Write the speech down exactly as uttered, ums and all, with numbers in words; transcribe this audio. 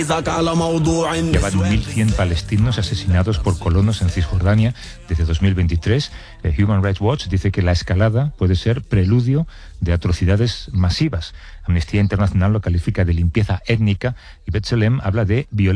Ya van mil cien palestinos asesinados por colonos en Cisjordania desde dos mil veintitrés. Eh, Human Rights Watch dice que la escalada puede ser preludio de atrocidades masivas. Amnistía Internacional lo califica de limpieza étnica y B'Tselem habla de violencia.